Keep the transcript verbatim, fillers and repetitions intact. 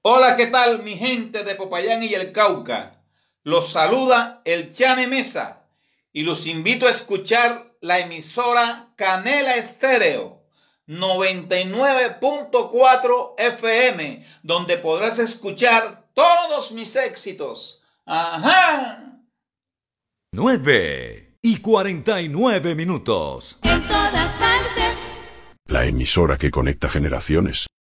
Hola, ¿qué tal mi gente de Popayán y el Cauca? Los saluda el Chane Mesa y los invito a escuchar la emisora Canela Estéreo noventa y nueve punto cuatro F M, donde podrás escuchar todos mis éxitos. ¡Ajá! Nueve y cuarenta y nueve minutos. En todas partes. La emisora que conecta generaciones.